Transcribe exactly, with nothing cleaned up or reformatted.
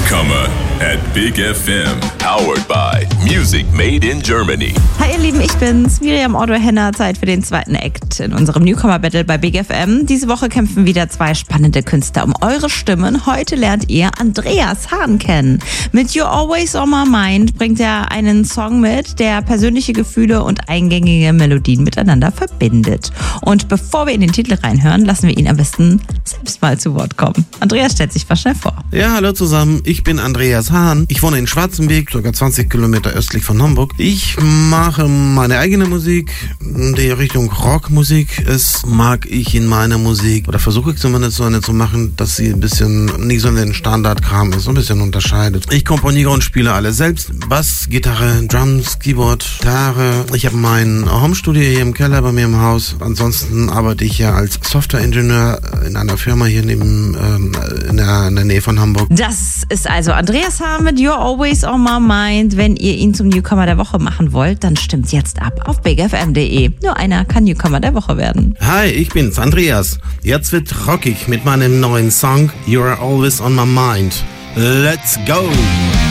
Newcomer at Big F M. Powered by Music Made in Germany. Hi ihr Lieben, ich bin's, Miriam Otto-Henner. Zeit für den zweiten Act in unserem Newcomer-Battle bei Big F M. Diese Woche kämpfen wieder zwei spannende Künstler um eure Stimmen. Heute lernt ihr Andreas Hahn kennen. Mit You're Always on My Mind bringt er einen Song mit, der persönliche Gefühle und eingängige Melodien miteinander verbindet. Und bevor wir in den Titel reinhören, lassen wir ihn am besten selbst mal zu Wort kommen. Andreas stellt sich mal schnell vor. Ja, hallo zusammen, ich bin Andreas Hahn. Ich wohne in Schwarzenberg, ca. zwanzig Kilometer östlich von Hamburg. Ich mache meine eigene Musik, die Richtung Rockmusik ist, mag ich in meiner Musik, oder versuche ich zumindest so eine zu machen, dass sie ein bisschen nicht so in den Standardkram ist, so ein bisschen unterscheidet. Ich komponiere und spiele alles selbst. Bass, Gitarre, Drums, Keyboard, Gitarre. Ich habe mein Homestudio hier im Keller bei mir im Haus. Ansonsten arbeite ich ja als Softwareingenieur in einer Firma hier neben, ähm, in, der, in der Nähe von Hamburg. Das ist also Andreas Hahn mit You're Always on My Mind. Wenn ihr ihn zum Newcomer der Woche machen wollt, dann stimmt jetzt ab auf big f m punkt d e. Nur einer kann Newcomer der Woche werden. Hi, ich bin's, Andreas. Jetzt wird rockig mit meinem neuen Song You're Always on My Mind. Let's go!